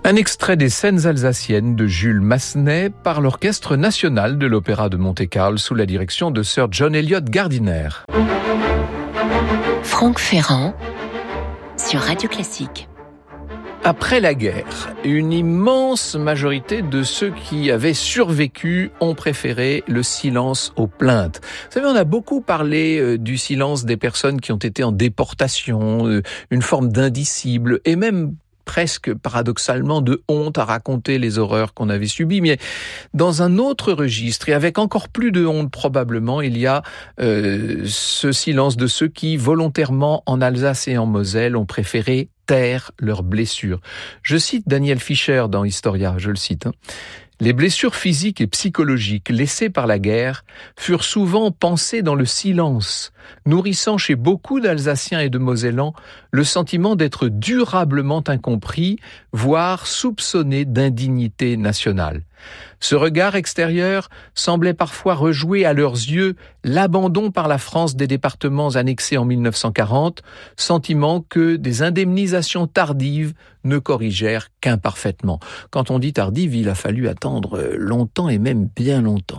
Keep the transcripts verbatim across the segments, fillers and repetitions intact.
Un extrait des Scènes alsaciennes de Jules Massenet par l'Orchestre national de l'Opéra de Monte-Carlo sous la direction de Sir John Eliot Gardiner. Franck Ferrand sur Radio Classique. Après la guerre, une immense majorité de ceux qui avaient survécu ont préféré le silence aux plaintes. Vous savez, on a beaucoup parlé euh, du silence des personnes qui ont été en déportation, euh, une forme d'indicible, et même presque paradoxalement de honte à raconter les horreurs qu'on avait subies. Mais dans un autre registre, et avec encore plus de honte probablement, il y a euh, ce silence de ceux qui, volontairement en Alsace et en Moselle, ont préféré taire leurs blessures. Je cite Daniel Fischer dans Historia, je le cite. Hein. Les blessures physiques et psychologiques laissées par la guerre furent souvent pensées dans le silence, nourrissant chez beaucoup d'Alsaciens et de Mosellans le sentiment d'être durablement incompris, voire soupçonnés d'indignité nationale. Ce regard extérieur semblait parfois rejouer à leurs yeux l'abandon par la France des départements annexés en mille neuf cent quarante, sentiment que des indemnisations tardives ne corrigèrent qu'imparfaitement. Quand on dit tardive, il a fallu attendre longtemps et même bien longtemps.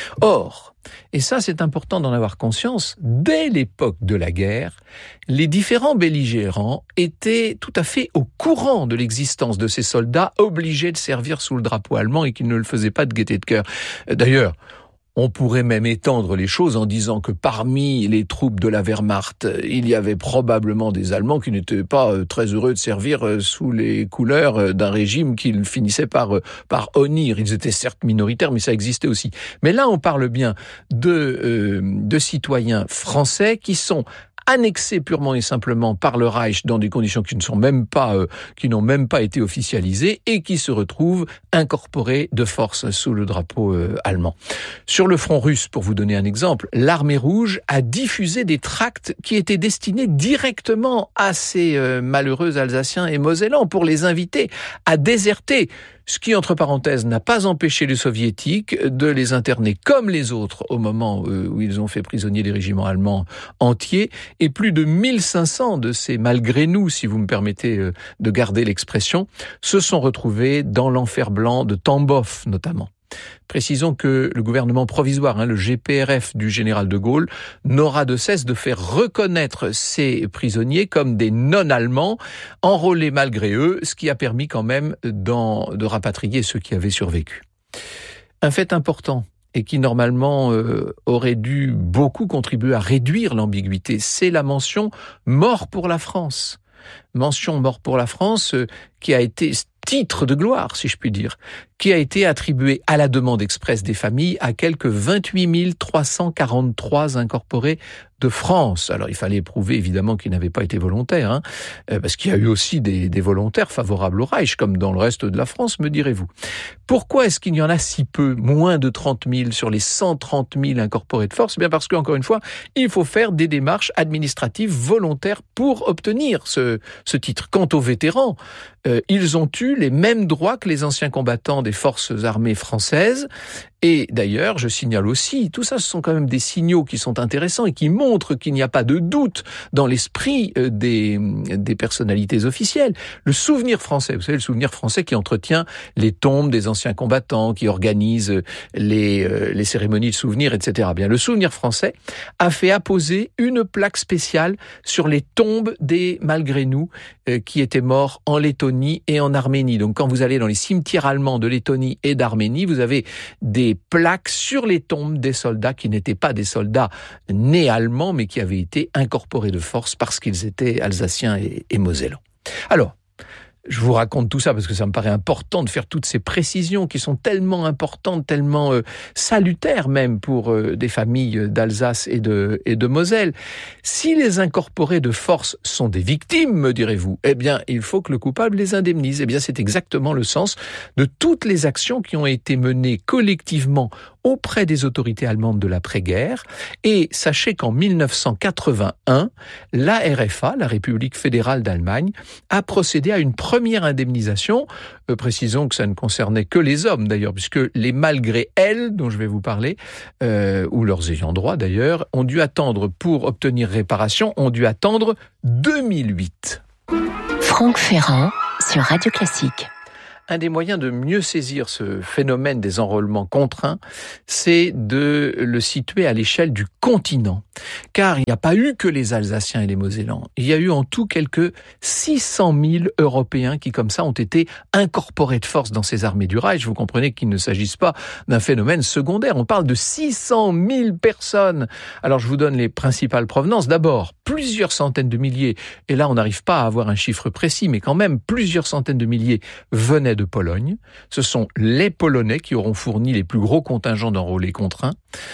Or, et ça c'est important d'en avoir conscience, dès l'époque de la guerre, les différents belligérants étaient tout à fait au courant de l'existence de ces soldats obligés de servir sous le drapeau allemand et qui ne le faisaient pas de gaieté de cœur. D'ailleurs, on pourrait même étendre les choses en disant que parmi les troupes de la Wehrmacht, il y avait probablement des Allemands qui n'étaient pas très heureux de servir sous les couleurs d'un régime qu'ils finissaient par, par honnir. Ils étaient certes minoritaires, mais ça existait aussi. Mais là, on parle bien de, euh, de citoyens français qui sont annexés purement et simplement par le Reich dans des conditions qui ne sont même pas, euh, qui n'ont même pas été officialisées et qui se retrouvent incorporés de force sous le drapeau euh, allemand. Sur le front russe, pour vous donner un exemple, l'armée rouge a diffusé des tracts qui étaient destinés directement à ces euh, malheureux Alsaciens et Mosellans pour les inviter à déserter. Ce qui, entre parenthèses, n'a pas empêché les soviétiques de les interner comme les autres au moment où ils ont fait prisonnier des régiments allemands entiers. Et plus de mille cinq cents de ces malgré nous, si vous me permettez de garder l'expression, se sont retrouvés dans l'enfer blanc de Tambov notamment. Précisons que le gouvernement provisoire, hein, le G P R F du général de Gaulle, n'aura de cesse de faire reconnaître ces prisonniers comme des non-allemands, enrôlés malgré eux, ce qui a permis quand même d'en, de rapatrier ceux qui avaient survécu. Un fait important, et qui normalement euh, aurait dû beaucoup contribuer à réduire l'ambiguïté, c'est la mention « mort pour la France ». Mention « mort pour la France euh, » qui a été titre de gloire, si je puis dire, qui a été attribué à la demande expresse des familles à quelques vingt-huit mille trois cent quarante-trois incorporés de France. Alors, il fallait prouver, évidemment, qu'ils n'avaient pas été volontaires, hein, parce qu'il y a eu aussi des, des volontaires favorables au Reich, comme dans le reste de la France, me direz-vous. Pourquoi est-ce qu'il y en a si peu, moins de trente mille sur les cent trente mille incorporés de force? Eh bien, parce qu'encore une fois, il faut faire des démarches administratives volontaires pour obtenir ce, ce titre. Quant aux vétérans, euh, ils ont eu les mêmes droits que les anciens combattants des forces armées françaises. Et d'ailleurs, je signale aussi, tout ça, ce sont quand même des signaux qui sont intéressants et qui montrent qu'il n'y a pas de doute dans l'esprit des, des personnalités officielles. Le souvenir français, vous savez, le souvenir français qui entretient les tombes des anciens combattants, qui organise les, les cérémonies de souvenirs, et cetera. Bien, le souvenir français a fait apposer une plaque spéciale sur les tombes des malgré nous euh, qui étaient morts en Lettonie et en Arménie. Donc, quand vous allez dans les cimetières allemands de Lettonie et d'Arménie, vous avez des plaques sur les tombes des soldats qui n'étaient pas des soldats nés allemands, mais qui avaient été incorporés de force parce qu'ils étaient alsaciens et, et mosellans. Alors, je vous raconte tout ça parce que ça me paraît important de faire toutes ces précisions qui sont tellement importantes, tellement euh, salutaires même pour euh, des familles d'Alsace et de, et de Moselle. Si les incorporés de force sont des victimes, me direz-vous, eh bien, il faut que le coupable les indemnise. Eh bien, c'est exactement le sens de toutes les actions qui ont été menées collectivement auprès des autorités allemandes de l'après-guerre. Et sachez qu'en mille neuf cent quatre-vingt-un, la R F A, la République fédérale d'Allemagne, a procédé à une première indemnisation. Euh, précisons que ça ne concernait que les hommes d'ailleurs, puisque les malgré elles, dont je vais vous parler, euh, ou leurs ayants droit d'ailleurs, ont dû attendre pour obtenir réparation, ont dû attendre deux mille huit. Franck Ferrand sur Radio Classique. Un des moyens de mieux saisir ce phénomène des enrôlements contraints, c'est de le situer à l'échelle du continent. Car il n'y a pas eu que les Alsaciens et les Mosellans. Il y a eu en tout quelques six cent mille Européens qui, comme ça, ont été incorporés de force dans ces armées du Reich. Vous comprenez qu'il ne s'agisse pas d'un phénomène secondaire. On parle de six cent mille personnes. Alors, je vous donne les principales provenances. D'abord, plusieurs centaines de milliers. Et là, on n'arrive pas à avoir un chiffre précis, mais quand même, plusieurs centaines de milliers venaient de Pologne. Ce sont les Polonais qui auront fourni les plus gros contingents d'enrôlés contraints.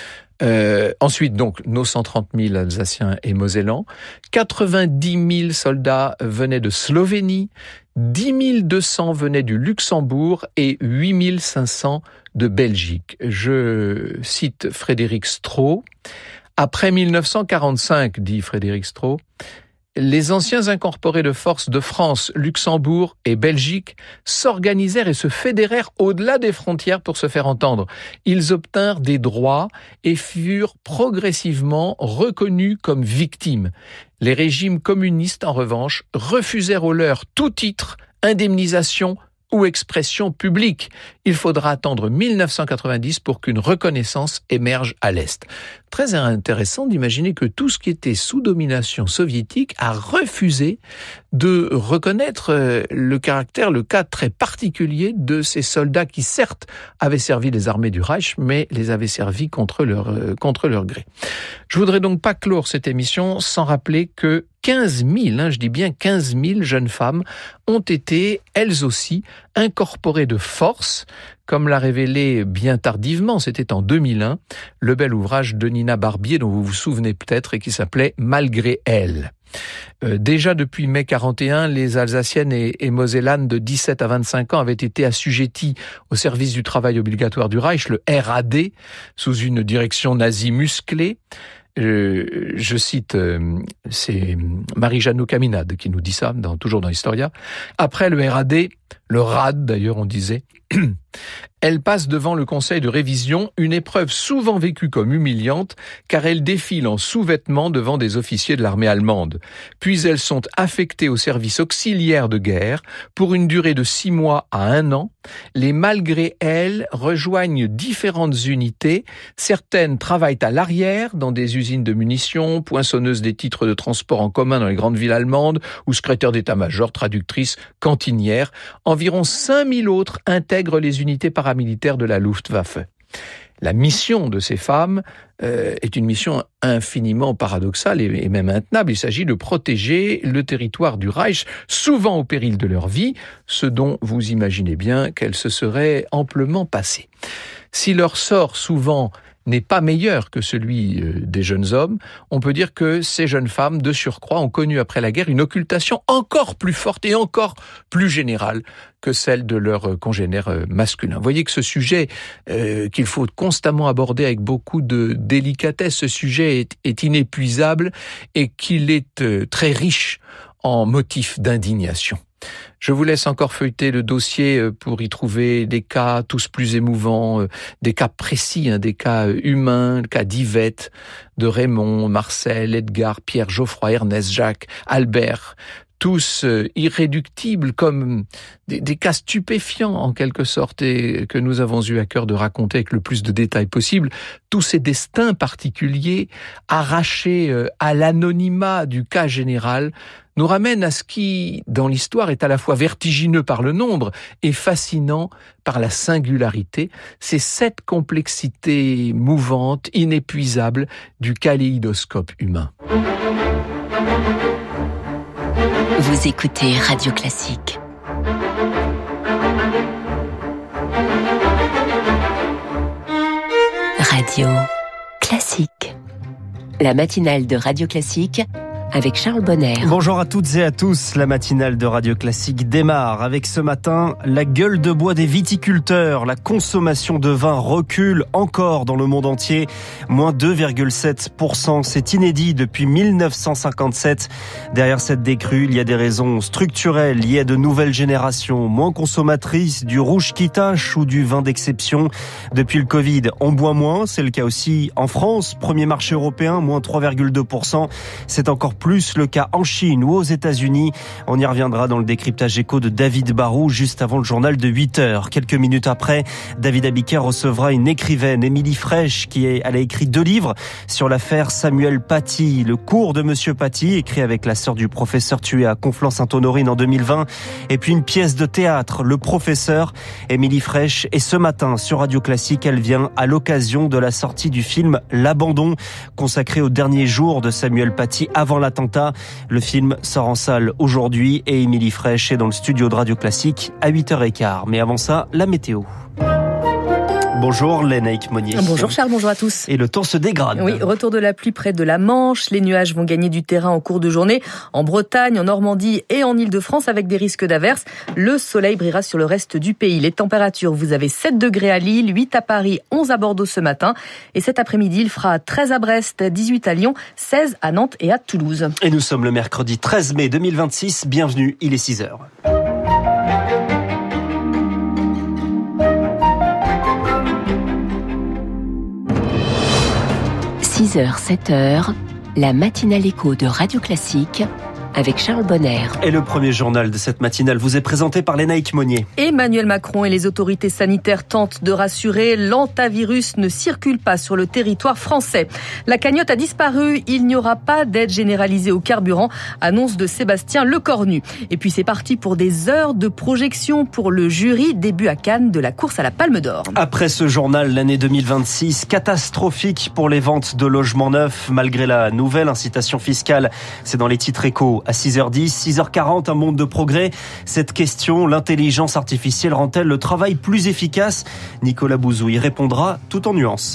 Euh, ensuite, donc, nos cent trente mille Alsaciens et Mosellans. quatre-vingt-dix mille soldats venaient de Slovénie. dix mille deux cents venaient du Luxembourg et huit mille cinq cents de Belgique. Je cite Frédéric Stroh. Après mille neuf cent quarante-cinq, dit Frédéric Stroh, les anciens incorporés de force de France, Luxembourg et Belgique s'organisèrent et se fédérèrent au-delà des frontières pour se faire entendre. Ils obtinrent des droits et furent progressivement reconnus comme victimes. Les régimes communistes, en revanche, refusèrent au leur tout titre, indemnisation ou expression publique. Il faudra attendre mille neuf cent quatre-vingt-dix pour qu'une reconnaissance émerge à l'Est. Très intéressant d'imaginer que tout ce qui était sous domination soviétique a refusé de reconnaître le caractère, le cas très particulier de ces soldats qui, certes, avaient servi les armées du Reich, mais les avaient servis contre leur, contre leur gré. Je voudrais donc pas clore cette émission sans rappeler que quinze mille, hein, je dis bien quinze mille jeunes femmes ont été, elles aussi, incorporées de force, comme l'a révélé bien tardivement, c'était en deux mille un, le bel ouvrage de Nina Barbier, dont vous vous souvenez peut-être, et qui s'appelait « Malgré elle ». Euh, déjà depuis mai quarante et un, les Alsaciennes et, et Mosellanes de dix-sept à vingt-cinq ans avaient été assujetties au service du travail obligatoire du Reich, le R A D, sous une direction nazie musclée. Euh, je cite, euh, c'est Marie-Jeanne Caminade qui nous dit ça, dans, toujours dans Historia. Après le R A D, le R A D d'ailleurs on disait, elle passe devant le conseil de révision, une épreuve souvent vécue comme humiliante, car elle défile en sous-vêtements devant des officiers de l'armée allemande. Puis elles sont affectées au service auxiliaire de guerre pour une durée de six mois à un an. Les malgré elles rejoignent différentes unités. Certaines travaillent à l'arrière, dans des usines de munitions, poinçonneuses des titres de transport en commun dans les grandes villes allemandes, ou secrétaires d'état-major, traductrices, cantinières. Environ cinq mille autres intègrent les unités paramilitaires de la Luftwaffe. La mission de ces femmes euh, est une mission infiniment paradoxale et, et même intenable. Il s'agit de protéger le territoire du Reich, souvent au péril de leur vie, ce dont vous imaginez bien qu'elles se seraient amplement passées. Si leur sort souvent n'est pas meilleur que celui des jeunes hommes, on peut dire que ces jeunes femmes, de surcroît, ont connu après la guerre une occultation encore plus forte et encore plus générale que celle de leurs congénères masculins. Vous voyez que ce sujet euh, qu'il faut constamment aborder avec beaucoup de délicatesse, ce sujet est, est inépuisable et qu'il est euh, très riche en motifs d'indignation. Je vous laisse encore feuilleter le dossier pour y trouver des cas tous plus émouvants, des cas précis, hein, des cas humains, le cas d'Yvette, de Raymond, Marcel, Edgar, Pierre, Geoffroy, Ernest, Jacques, Albert, tous irréductibles comme des, des cas stupéfiants en quelque sorte et que nous avons eu à cœur de raconter avec le plus de détails possible. Tous ces destins particuliers arrachés à l'anonymat du cas général nous ramènent à ce qui, dans l'histoire, est à la fois vertigineux par le nombre et fascinant par la singularité. C'est cette complexité mouvante, inépuisable du kaléidoscope humain. Vous écoutez Radio Classique. Radio Classique. La matinale de Radio Classique avec Charles Bonner. Bonjour à toutes et à tous. La matinale de Radio Classique démarre avec ce matin la gueule de bois des viticulteurs. La consommation de vin recule encore dans le monde entier. Moins deux virgule sept pour cent. C'est inédit depuis mille neuf cent cinquante-sept. Derrière cette décrue, il y a des raisons structurelles liées à de nouvelles générations, moins consommatrices du rouge qui tache ou du vin d'exception. Depuis le Covid, on boit moins. C'est le cas aussi en France. Premier marché européen, moins trois virgule deux pour cent. C'est encore plus le cas en Chine ou aux États-Unis. On y reviendra dans le décryptage écho de David Barou juste avant le journal de huit heures. Quelques minutes après, David Abiker recevra une écrivaine, Émilie Frèche, qui est, elle a écrit deux livres sur l'affaire Samuel Paty. Le cours de Monsieur Paty, écrit avec la sœur du professeur tué à Conflans-Sainte-Honorine en deux mille vingt. Et puis une pièce de théâtre, Le Professeur. Émilie Frèche. Et ce matin, sur Radio Classique, elle vient à l'occasion de la sortie du film L'Abandon, consacré au dernier jour de Samuel Paty avant l'attentat. Le film sort en salle aujourd'hui et Émilie Frèche est dans le studio de Radio Classique à huit heures quinze. Mais avant ça, la météo. Bonjour Lénaïque Monnier. Bonjour Charles, bonjour à tous. Et le temps se dégrade. Oui, retour de la pluie près de la Manche. Les nuages vont gagner du terrain en cours de journée en Bretagne, en Normandie et en Île-de-France avec des risques d'averses. Le soleil brillera sur le reste du pays. Les températures, vous avez sept degrés à Lille, huit à Paris, onze à Bordeaux ce matin. Et cet après-midi, il fera treize à Brest, dix-huit à Lyon, seize à Nantes et à Toulouse. Et nous sommes le mercredi treize mai deux mille vingt-six. Bienvenue, il est six heures. six heures, sept heures, la matinale écho de Radio Classique avec Charles Bonner. Et le premier journal de cette matinale vous est présenté par Lénaïque Monnier. Emmanuel Macron et les autorités sanitaires tentent de rassurer. L'antavirus ne circule pas sur le territoire français. La cagnotte a disparu. Il n'y aura pas d'aide généralisée au carburant, annonce de Sébastien Lecornu. Et puis c'est parti pour des heures de projection pour le jury. Début à Cannes de la course à la Palme d'Or. Après ce journal, l'année deux mille vingt-six, catastrophique pour les ventes de logements neufs, malgré la nouvelle incitation fiscale. C'est dans les titres échos. À six heures dix, six heures quarante, un monde de progrès. Cette question, l'intelligence artificielle rend-elle le travail plus efficace ? Nicolas Bouzou y répondra tout en nuances.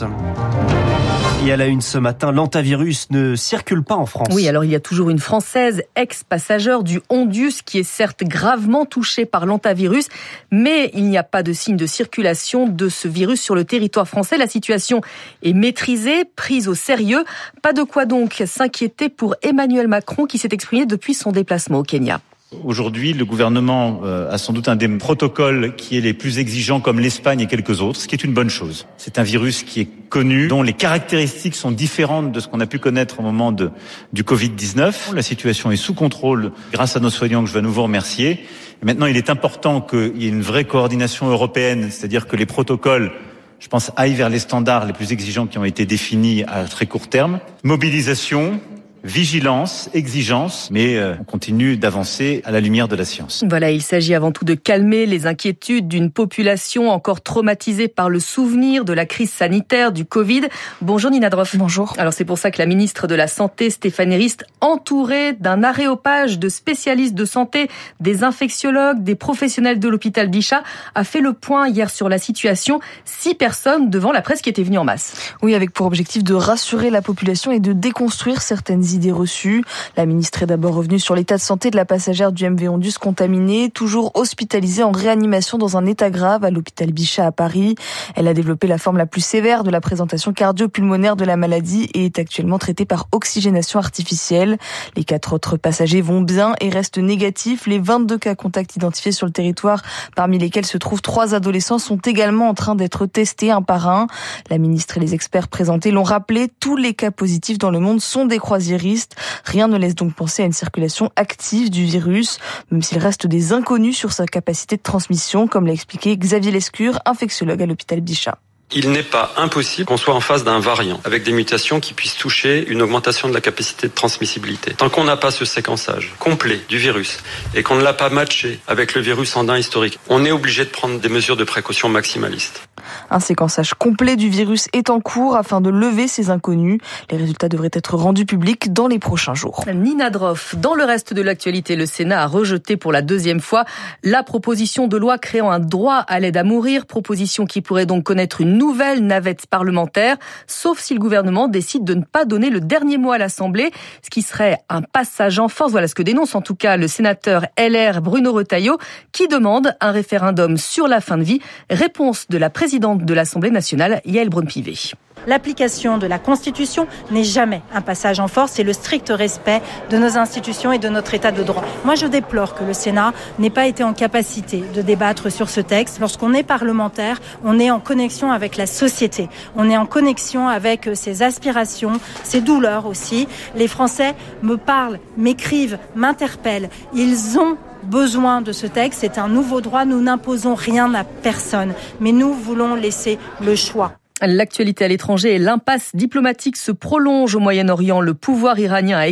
Et à la une ce matin, l'antavirus ne circule pas en France. Oui, alors il y a toujours une Française, ex-passageur du Hondius, qui est certes gravement touchée par l'antavirus, mais il n'y a pas de signe de circulation de ce virus sur le territoire français. La situation est maîtrisée, prise au sérieux. Pas de quoi donc s'inquiéter pour Emmanuel Macron, qui s'est exprimé depuis son déplacement au Kenya. Aujourd'hui, le gouvernement a sans doute un des protocoles qui est les plus exigeants, comme l'Espagne et quelques autres, ce qui est une bonne chose. C'est un virus qui est connu, dont les caractéristiques sont différentes de ce qu'on a pu connaître au moment de, du covid dix-neuf. La situation est sous contrôle grâce à nos soignants que je vais à nouveau remercier. Et maintenant, il est important qu'il y ait une vraie coordination européenne, c'est-à-dire que les protocoles, je pense, aillent vers les standards les plus exigeants qui ont été définis à très court terme. Mobilisation, vigilance, exigence, mais euh, on continue d'avancer à la lumière de la science. Voilà, il s'agit avant tout de calmer les inquiétudes d'une population encore traumatisée par le souvenir de la crise sanitaire du Covid. Bonjour Nina Droff. Bonjour. Alors c'est pour ça que la ministre de la Santé, Stéphanie Rist, entourée d'un aréopage de spécialistes de santé, des infectiologues, des professionnels de l'hôpital Bichat, a fait le point hier sur la situation. Six personnes devant la presse qui étaient venues en masse. Oui, avec pour objectif de rassurer la population et de déconstruire certaines idées reçues. La ministre est d'abord revenue sur l'état de santé de la passagère du M V Hondius contaminée, toujours hospitalisée en réanimation dans un état grave à l'hôpital Bichat à Paris. Elle a développé la forme la plus sévère de la présentation cardio-pulmonaire de la maladie et est actuellement traitée par oxygénation artificielle. Les quatre autres passagers vont bien et restent négatifs. Les vingt-deux cas contacts identifiés sur le territoire, parmi lesquels se trouvent trois adolescents, sont également en train d'être testés un par un. La ministre et les experts présentés l'ont rappelé, tous les cas positifs dans le monde sont des croisiéristes. Rien ne laisse donc penser à une circulation active du virus, même s'il reste des inconnus sur sa capacité de transmission, comme l'a expliqué Xavier Lescure, infectiologue à l'hôpital Bichat. Il n'est pas impossible qu'on soit en face d'un variant avec des mutations qui puissent toucher une augmentation de la capacité de transmissibilité. Tant qu'on n'a pas ce séquençage complet du virus et qu'on ne l'a pas matché avec le virus andin historique, on est obligé de prendre des mesures de précaution maximalistes. Un séquençage complet du virus est en cours afin de lever ces inconnus. Les résultats devraient être rendus publics dans les prochains jours. Nina Droff, dans le reste de l'actualité, le Sénat a rejeté pour la deuxième fois la proposition de loi créant un droit à l'aide à mourir, proposition qui pourrait donc connaître une nouvelle navette parlementaire, sauf si le gouvernement décide de ne pas donner le dernier mot à l'Assemblée, ce qui serait un passage en force. Voilà ce que dénonce en tout cas le sénateur L R Bruno Retailleau, qui demande un référendum sur la fin de vie. Réponse de la présidente de l'Assemblée nationale, Yaël Braun-Pivet. L'application de la Constitution n'est jamais un passage en force, c'est le strict respect de nos institutions et de notre état de droit. Moi, je déplore que le Sénat n'ait pas été en capacité de débattre sur ce texte. Lorsqu'on est parlementaire, on est en connexion avec la société. On est en connexion avec ses aspirations, ses douleurs aussi. Les Français me parlent, m'écrivent, m'interpellent. Ils ont besoin de ce texte. C'est un nouveau droit. Nous n'imposons rien à personne. Mais nous voulons laisser le choix. L'actualité à l'étranger et l'impasse diplomatique se prolongent au Moyen-Orient. Le pouvoir iranien a